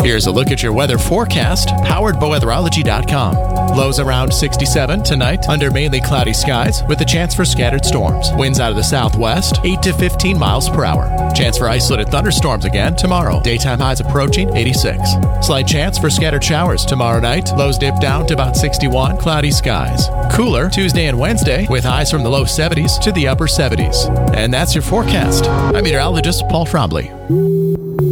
Here's a look at your weather forecast, powered by weatherology.com. Lows around 67 tonight, under mainly cloudy skies, with a chance for scattered storms. Winds out of the southwest, 8 to 15 miles per hour. Chance for isolated thunderstorms again tomorrow. Daytime highs approaching 86. Slight chance for scattered showers tomorrow night. Lows dip down to about 61, cloudy skies. Cooler Tuesday and Wednesday, with highs from the low 70s to the upper 70s. And that's your forecast. I'm meteorologist Paul Frombley.